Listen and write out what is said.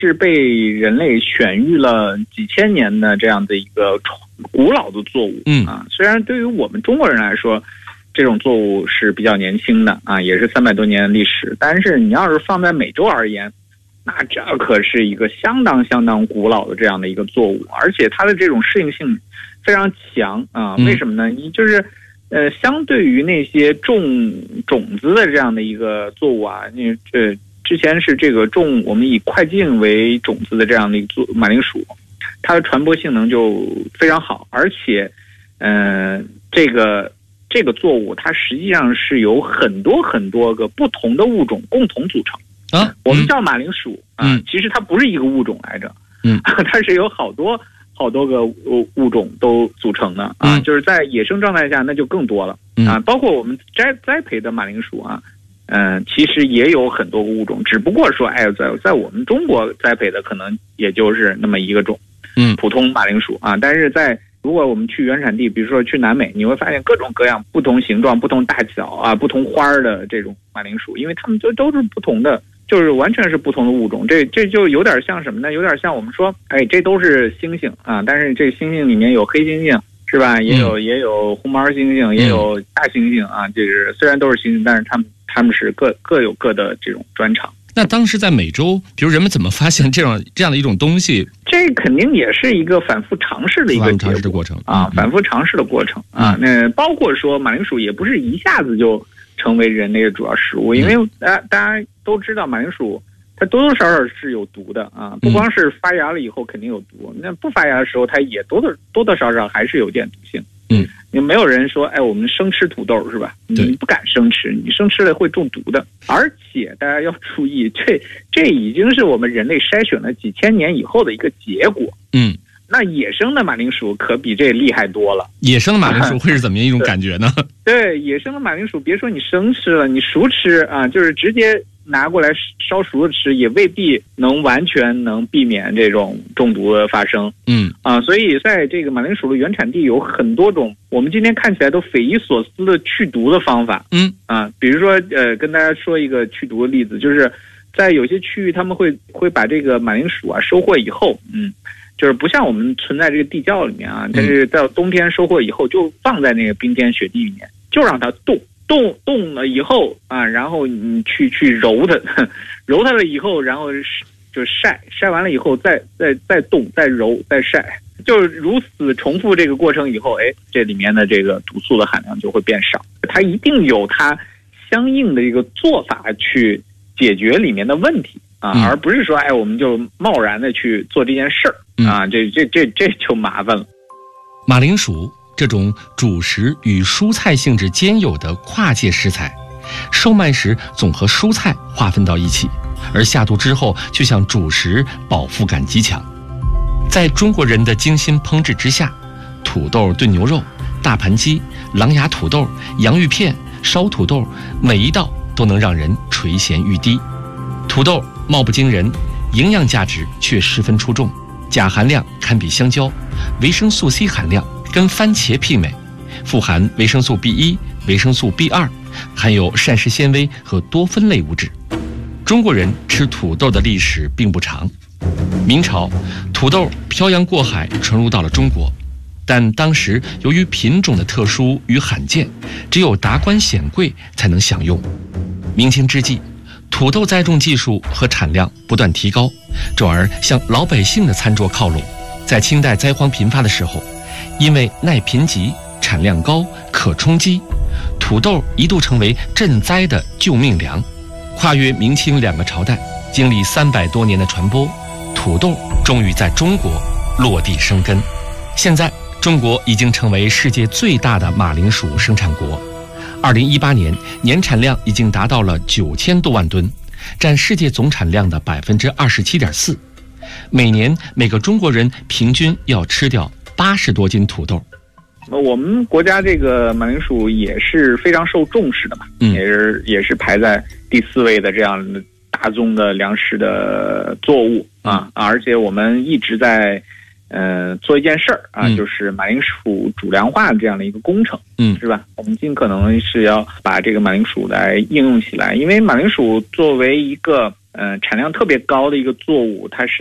是被人类选育了几千年的这样的一个古老的作物。虽然对于我们中国人来说，这种作物是比较年轻的啊，也是300多年的历史，但是你要是放在美洲而言，那这可是一个相当古老的这样的一个作物，而且它的这种适应性非常强啊。为什么呢？就是相对于那些种种子的这样的一个作物啊，之前是这个我们以快进为种子的这样的一个马铃薯，它的传播性能就非常好，而且这个作物它实际上是由很多个不同的物种共同组成啊。我们叫马铃薯啊，其实它不是一个物种来着，它是由好多个物种都组成的啊。就是在野生状态下那就更多了啊，包括我们栽培的马铃薯啊，其实也有很多个物种，只不过说在我们中国栽培的可能也就是那么一个种，普通马铃薯啊。但是如果我们去原产地，比如说去南美，你会发现各种各样、不同形状、不同大小啊、不同花的这种马铃薯，因为它们都是不同的，就是完全是不同的物种。这就有点像什么呢？有点像我们说，这都是猩猩啊，但是这猩猩里面有黑猩猩，是吧？也有红毛猩猩，也有大猩猩啊。就是虽然都是猩猩，但是他们是各有各的这种专长。 那当时在美洲，比如人们怎么发现这样的一种东西？ 这肯定也是一个反复尝试的一个过程啊，反复尝试的过程啊。那包括说马铃薯也不是一下子就成为人类的主要食物，因为大家都知道马铃薯它多多少少是有毒的啊，不光是发芽了以后肯定有毒，那不发芽的时候它也多多少少还是有点毒性。也没有人说我们生吃土豆是吧？你不敢生吃，你生吃了会中毒的。而且大家要注意，这已经是我们人类筛选了几千年以后的一个结果。那野生的马铃薯可比这厉害多了。 野生的马铃薯会是怎么样一种感觉呢？ 对，野生的马铃薯，别说你生吃了，你熟吃啊，就是直接拿过来烧熟的吃，也未必完全能避免这种中毒的发生。所以在这个马铃薯的原产地有很多种我们今天看起来都匪夷所思的去毒的方法。比如说跟大家说一个去毒的例子，就是在有些区域他们会把这个马铃薯啊收获以后，就是不像我们存在这个地窖里面啊，但是到冬天收获以后就放在那个冰天雪地里面，就让它冻了以后啊，然后你去揉它，揉它了以后，然后就晒完了以后再冻再揉再晒，就是如此重复这个过程以后，这里面的这个毒素的含量就会变少。它一定有它相应的一个做法去解决里面的问题啊，而不是说我们就贸然的去做这件事儿啊，这就麻烦了。 马铃薯这种主食与蔬菜性质兼有的跨界食材，售卖时总和蔬菜划分到一起，而下肚之后却像主食，饱腹感极强。在中国人的精心烹制之下，土豆炖牛肉、大盘鸡、狼牙土豆、洋芋片、烧土豆，每一道都能让人垂涎欲滴。土豆貌不惊人，营养价值却十分出众，钾含量堪比香蕉，维生素 C 含量跟番茄媲美，富含维生素 B1、维生素 B2， 含有膳食纤维和多酚类物质。中国人吃土豆的历史并不长，明朝土豆漂洋过海传入到了中国，但当时由于品种的特殊与罕见，只有达官显贵才能享用。明清之际，土豆栽种技术和产量不断提高，转而向老百姓的餐桌靠拢。在清代灾荒频发的时候，因为耐贫瘠、产量高、可充饥，土豆一度成为赈灾的救命粮。跨越明清2个朝代，经历300多年的传播，土豆终于在中国落地生根。现在，中国已经成为世界最大的马铃薯生产国。2018年年产量已经达到了9000多万吨，占世界总产量的27.4%。每年每个中国人平均要吃掉80多斤土豆。 我们国家这个马铃薯也是非常受重视的嘛，也是排在第4位的这样的大宗的粮食的作物啊，而且我们一直在做一件事儿啊，就是马铃薯主粮化的这样的一个工程，是吧？我们尽可能是要把这个马铃薯来应用起来，因为马铃薯作为一个产量特别高的一个作物，它实